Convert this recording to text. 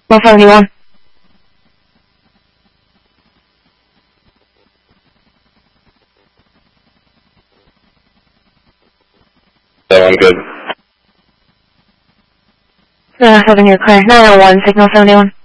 171. So I'm good. 7, you're clear. 901, signal 71.